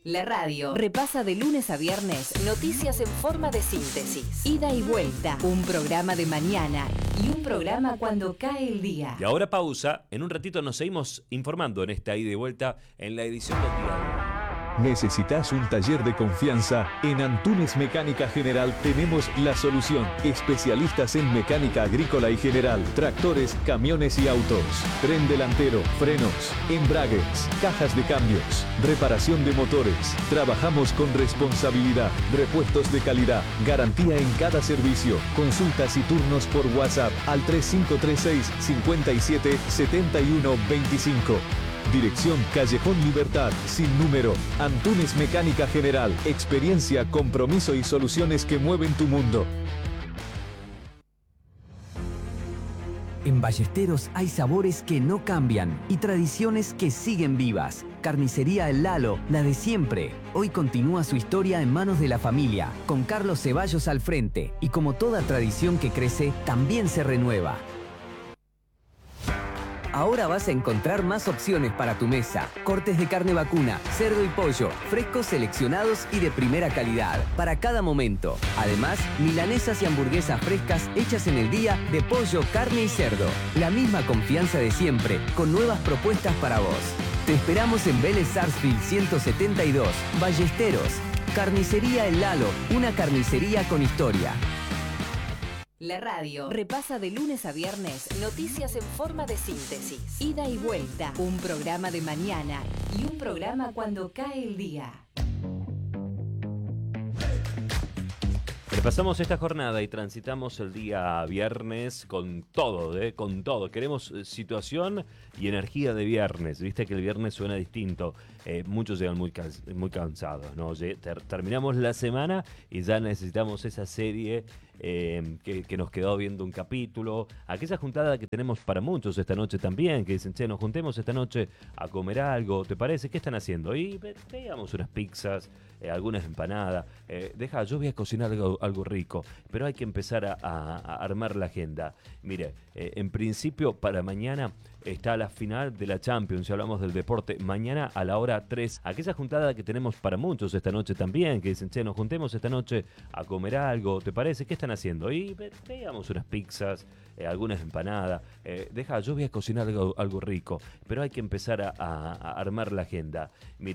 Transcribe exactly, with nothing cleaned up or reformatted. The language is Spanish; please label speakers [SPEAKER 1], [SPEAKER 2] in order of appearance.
[SPEAKER 1] La radio repasa de lunes a viernes noticias en forma de síntesis. Ida y vuelta, un programa de mañana y un programa cuando cae el día.
[SPEAKER 2] Y ahora pausa, en un ratito nos seguimos informando en esta ida y vuelta en la edición del día de hoy.
[SPEAKER 3] ¿Necesitas un taller de confianza? En Antunes Mecánica General tenemos la solución. Especialistas en mecánica agrícola y general, tractores, camiones y autos, tren delantero, frenos, embragues, cajas de cambios, reparación de motores. Trabajamos con responsabilidad, repuestos de calidad, garantía en cada servicio. Consultas y turnos por WhatsApp al tres cinco tres seis, cinco siete, siete uno dos cinco. Dirección Callejón Libertad, sin número. Antunes Mecánica General. Experiencia, compromiso y soluciones que mueven tu mundo.
[SPEAKER 4] En Ballesteros hay sabores que no cambian y tradiciones que siguen vivas. Carnicería El Lalo, la de siempre. Hoy continúa su historia en manos de la familia, con Carlos Ceballos al frente. Y como toda tradición que crece, también se renueva. Ahora vas a encontrar más opciones para tu mesa. Cortes de carne vacuna, cerdo y pollo, frescos seleccionados y de primera calidad, para cada momento. Además, milanesas y hamburguesas frescas hechas en el día de pollo, carne y cerdo. La misma confianza de siempre, con nuevas propuestas para vos. Te esperamos en Vélez Sarsfield ciento setenta y dos, Ballesteros. Carnicería El Lalo, una carnicería con historia.
[SPEAKER 1] La radio repasa de lunes a viernes noticias en forma de síntesis. Ida y vuelta, un programa de mañana y un programa cuando cae el día.
[SPEAKER 2] Repasamos esta jornada y transitamos el día viernes con todo, ¿eh? Con todo. Queremos situación y energía de viernes. Viste que el viernes suena distinto. Eh, muchos llegan muy, cansa- muy cansados, ¿no? Ter- terminamos la semana y ya necesitamos esa serie eh, que, que nos quedó viendo un capítulo. Aquella juntada que tenemos para muchos esta noche también, que dicen, che, nos juntemos esta noche a comer algo. ¿Te parece? ¿Qué están haciendo? Y ve- veamos unas pizzas, eh, algunas empanadas. Eh, deja, yo voy a cocinar algo, algo rico, pero hay que empezar a, a- a armar la agenda. Mire, eh, en principio para mañana está la final de la Champions, si hablamos del deporte, mañana a la hora tres. Aquella juntada que tenemos para muchos esta noche también, que dicen, che, nos juntemos esta noche a comer algo, ¿te parece? ¿Qué están haciendo? Y ve- veamos unas pizzas, eh, algunas empanadas. Eh, deja, yo voy a cocinar algo, algo rico, pero hay que empezar a, a- a armar la agenda. Mire,